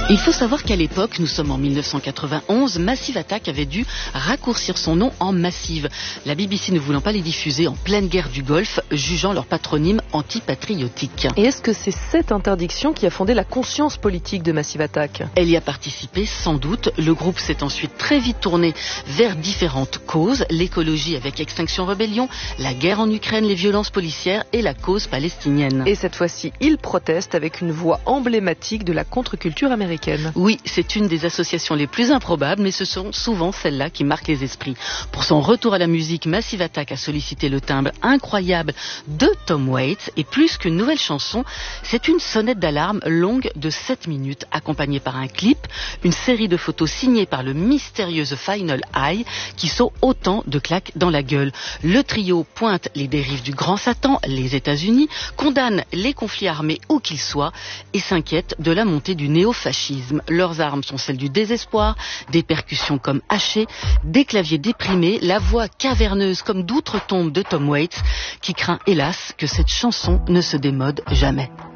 Il faut savoir qu'à l'époque, nous sommes en 1991, Massive Attack avait dû raccourcir son nom en Massive. La BBC ne voulant pas les diffuser en pleine guerre du Golfe, jugeant leur patronyme antipatriotique. Et est-ce que c'est cette interdiction qui a fondé la conscience politique de Massive Attack ? Elle y a participé, sans doute. Le groupe s'est ensuite très vite tourné vers différentes causes. L'écologie avec Extinction Rebellion, la guerre en Ukraine, les violences policières et la cause palestinienne. Et cette fois-ci, ils protestent avec une voix emblématique de la contre-culture américaine. Oui, c'est une des associations les plus improbables, mais ce sont souvent celles-là qui marquent les esprits. Pour son retour à la musique, Massive Attack a sollicité le timbre incroyable de Tom Waits, et plus qu'une nouvelle chanson, c'est une sonnette d'alarme longue de 7 minutes, accompagnée par un clip, une série de photos signées par le mystérieux The Final Eye, qui saut autant de claques dans la gueule. Le trio pointe les dérives du grand Satan, les États-Unis, condamne les conflits armés où qu'ils soient, et s'inquiète de la montée du néofascisme. Leurs armes sont celles du désespoir, des percussions comme hachées, des claviers déprimés, la voix caverneuse comme d'outre-tombe de Tom Waits, qui craint hélas que cette chanson ne se démode jamais.